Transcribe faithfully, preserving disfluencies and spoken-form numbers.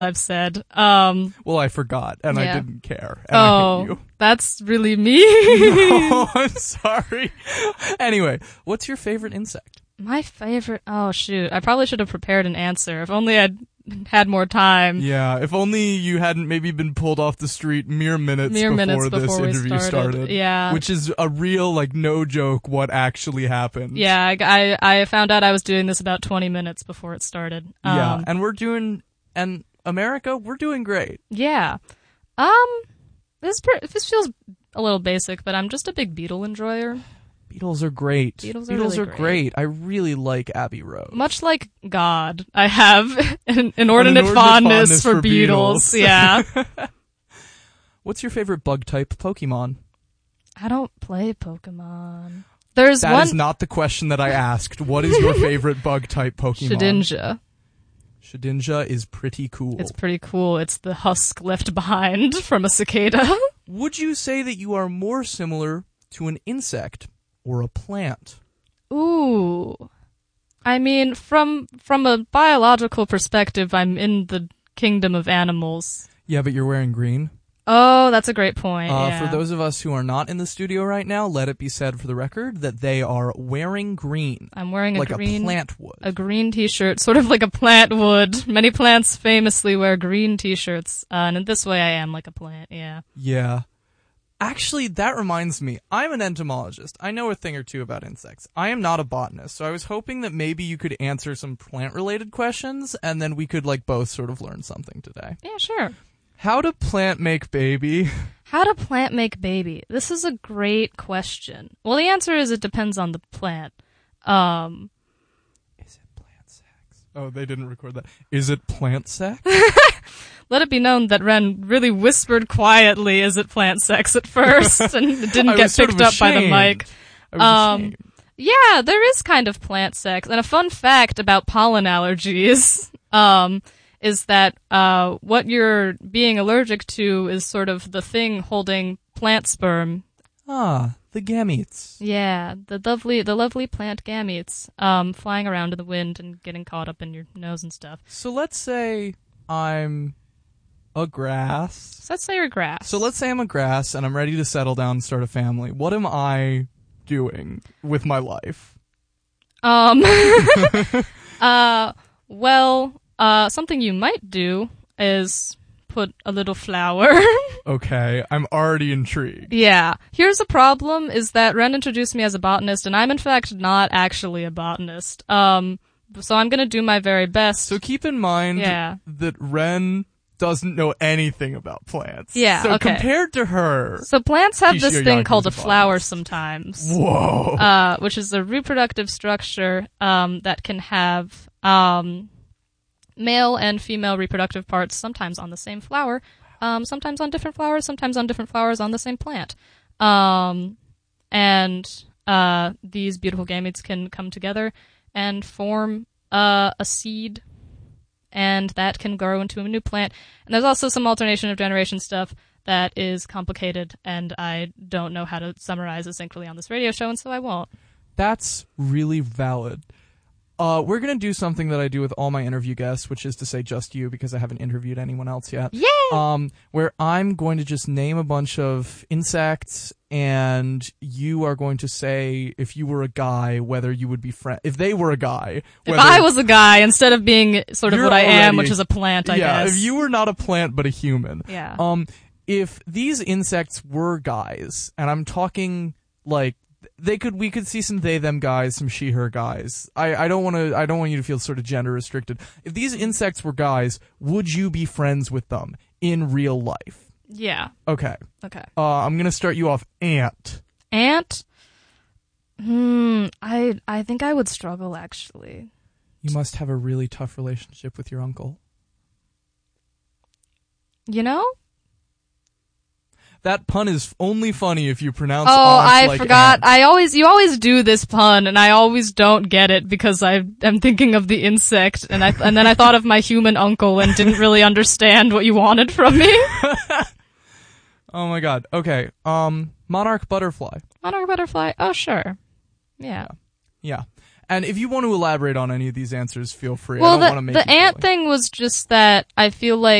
I've said. Um, well, I forgot, and yeah. I didn't care, and oh, I hate you. That's really me. No, I'm sorry. Anyway, what's your favorite insect? My favorite... Oh, shoot. I probably should have prepared an answer. If only I'd had more time. Yeah, if only you hadn't maybe been pulled off the street mere minutes, mere before, minutes before this we interview started. started. Yeah. Which is a real, like, no joke what actually happened. Yeah, I, I, I found out I was doing this about twenty minutes before it started. Um, yeah, and we're doing... and America, we're doing great. Yeah. Um, this, per- this feels a little basic, but I'm just a big Beatle enjoyer. Beatles are great. Beatles are, Beatles really are great. great. I really like Abbey Road. Much like God, I have an inordinate, an inordinate fondness, fondness for, for Beatles. Beatles. Yeah. What's your favorite bug type Pokemon? I don't play Pokemon. There's That one... is not the question that I asked. What is your favorite bug type Pokemon? Shedinja. Shedinja is pretty cool. It's pretty cool. It's the husk left behind from a cicada. Would you say that you are more similar to an insect or a plant? Ooh. I mean, from from a biological perspective, I'm in the kingdom of animals. Yeah, but you're wearing green. Oh, that's a great point. Uh, yeah. For those of us who are not in the studio right now, let it be said for the record that they are wearing green. I'm wearing a like green... a plant would. A green t-shirt, sort of like a plant would. Many plants famously wear green t-shirts, uh, and in this way I am like a plant, yeah. Yeah. Actually, that reminds me, I'm an entomologist. I know a thing or two about insects. I am not a botanist, so I was hoping that maybe you could answer some plant-related questions, and then we could, like, both sort of learn something today. Yeah, sure. How do plant make baby? How do plant make baby? This is a great question. Well, the answer is it depends on the plant. Um... Is it plant sex? Oh, they didn't record that. Is it plant sex? Let it be known that Ren really whispered quietly, is it plant sex at first, and it didn't get picked up by the mic. I was Um, ashamed. yeah, there is kind of plant sex. And a fun fact about pollen allergies, um, is that, uh, what you're being allergic to is sort of the thing holding plant sperm. Ah, the gametes. Yeah, the lovely, the lovely plant gametes, um, flying around in the wind and getting caught up in your nose and stuff. So let's say I'm a grass. So let's say you're grass. So let's say I'm a grass and I'm ready to settle down and start a family. What am I doing with my life? Um, uh, well, uh, something you might do is put a little flower. Okay, I'm already intrigued. Yeah. Here's the problem, is that Ren introduced me as a botanist, and I'm in fact not actually a botanist. Um, so I'm gonna do my very best. So keep in mind Yeah. that Ren doesn't know anything about plants. Yeah, So okay. compared to her... So plants have this Kishiyo thing Yaku's called a a flower botanist. sometimes. Whoa. Uh, which is a reproductive structure, um, that can have, um, male and female reproductive parts, sometimes on the same flower, um, sometimes on different flowers, sometimes on different flowers on the same plant. Um, and, uh, these beautiful gametes can come together and form, uh, a seed, and that can grow into a new plant. And there's also some alternation of generation stuff that is complicated, and I don't know how to summarize it succinctly on this radio show, and so I won't. That's really valid. Uh, we're going to do something that I do with all my interview guests, which is to say just you, because I haven't interviewed anyone else yet. Yeah! Um, where I'm going to just name a bunch of insects, and you are going to say, if you were a guy, whether you would be friend. If they were a guy, If whether- I was a guy, instead of being sort of You're what I am, already- which is a plant, I yeah, guess. if you were not a plant but a human. Yeah. Um, if these insects were guys, and I'm talking like they could, we could see some they them guys, some she her guys. I I don't want to I don't want you to feel sort of gender restricted. If these insects were guys, would you be friends with them in real life? Yeah. Okay. Okay. Uh, I'm gonna start you off. Ant. Ant? Hmm, I, I think I would struggle, actually. You must have a really tough relationship with your uncle. You know? That pun is only funny if you pronounce Oh, aunt I like forgot. ant. I always, you always do this pun, and I always don't get it because I am thinking of the insect, and I, and then I thought of my human uncle and didn't really understand what you wanted from me. Oh my god. Okay. Um, monarch butterfly. Monarch butterfly? Oh, sure. Yeah. Yeah. And if you want to elaborate on any of these answers, feel free. Well, I don't want to the, make the you feel ant like- thing was just that I feel like